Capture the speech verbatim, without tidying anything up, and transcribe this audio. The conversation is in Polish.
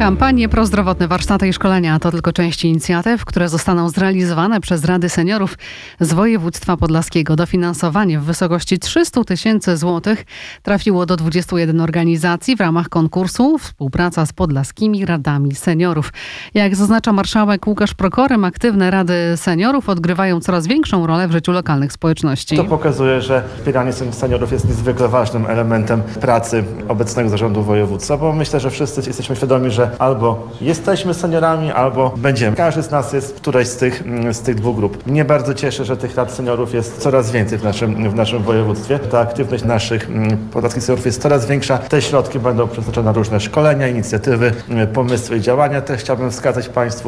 Kampanie prozdrowotne, warsztaty i szkolenia to tylko część inicjatyw, które zostaną zrealizowane przez Rady Seniorów z województwa podlaskiego. Dofinansowanie w wysokości trzysta tysięcy złotych trafiło do dwudziestu jeden organizacji w ramach konkursu Współpraca z Podlaskimi Radami Seniorów. Jak zaznacza marszałek Łukasz Prokorym, aktywne Rady Seniorów odgrywają coraz większą rolę w życiu lokalnych społeczności. To pokazuje, że wspieranie seniorów jest niezwykle ważnym elementem pracy obecnego zarządu województwa, bo myślę, że wszyscy jesteśmy świadomi, że albo jesteśmy seniorami, albo będziemy. Każdy z nas jest w którejś z tych, z tych dwóch grup. Mnie bardzo cieszy, że tych rad seniorów jest coraz więcej w naszym, w naszym województwie. Ta aktywność naszych podlaskich seniorów jest coraz większa. Te środki będą przeznaczone na różne szkolenia, inicjatywy, pomysły i działania. Też chciałbym wskazać Państwu,